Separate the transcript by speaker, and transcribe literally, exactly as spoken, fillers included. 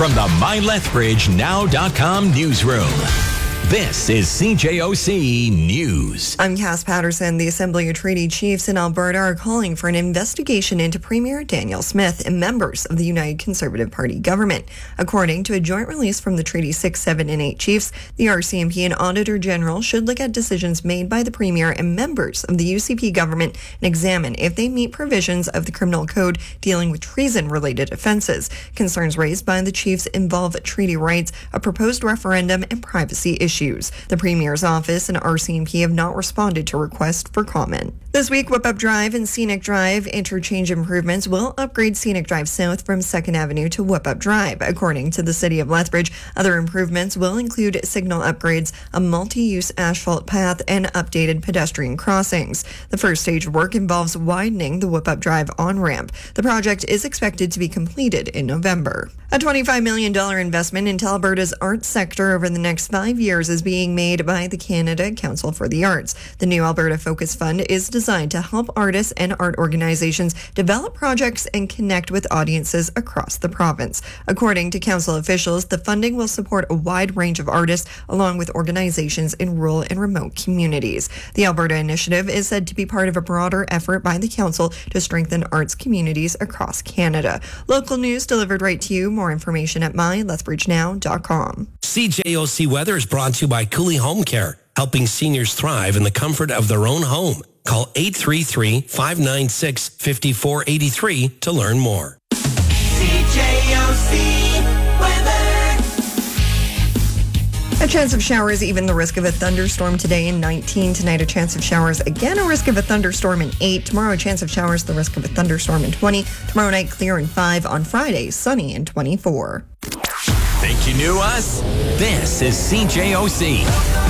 Speaker 1: from the My Lethbridge Now dot com newsroom. This is C J O C News.
Speaker 2: I'm Cass Patterson. The Assembly of Treaty Chiefs in Alberta are calling for an investigation into Premier Danielle Smith and members of the United Conservative Party government. According to a joint release from the Treaty six, seven, and eight chiefs, the R C M P and Auditor General should look at decisions made by the Premier and members of the U C P government and examine if they meet provisions of the Criminal Code dealing with treason-related offences. Concerns raised by the chiefs involve treaty rights, a proposed referendum, and privacy issues. The Premier's office and R C M P have not responded to requests for comment. This week, Whip Up Drive and Scenic Drive interchange improvements will upgrade Scenic Drive South from second Avenue to Whip Up Drive. According to the City of Lethbridge, other improvements will include signal upgrades, a multi-use asphalt path, and updated pedestrian crossings. The first stage of work involves widening the Whip Up Drive on-ramp. The project is expected to be completed in November. A twenty-five million dollars investment into Alberta's arts sector over the next five years is being made by the Canada Council for the Arts. The new Alberta Focus Fund is designed to help artists and art organizations develop projects and connect with audiences across the province. According to council officials, the funding will support a wide range of artists along with organizations in rural and remote communities. The Alberta Initiative is said to be part of a broader effort by the council to strengthen arts communities across Canada. Local news delivered right to you. More information at my lethbridge now dot com.
Speaker 3: C J O C Weather is brought to you by Cooley Home Care, helping seniors thrive in the comfort of their own home. Call eight three three, five nine six, five four eight three to learn more.
Speaker 4: C J O C weather.
Speaker 2: A chance of showers, even the risk of a thunderstorm today in nineteen. Tonight, a chance of showers, again a risk of a thunderstorm in eight. Tomorrow, a chance of showers, the risk of a thunderstorm in twenty. Tomorrow night, clear in five. On Friday, sunny in twenty-four.
Speaker 1: Think you knew us? This is C J O C.